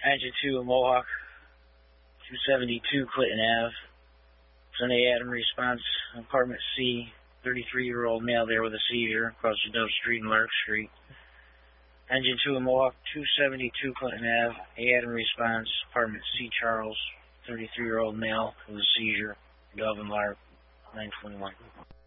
Engine 2 in Mohawk, 272 Clinton Ave. Sunday Adam response, apartment C, 33-year-old male there with a seizure across the Dove Street and Lark Street. Engine 2 in Mohawk, 272 Clinton Ave. Adam response, apartment C Charles, 33-year-old male with a seizure, Dove and Lark, 921.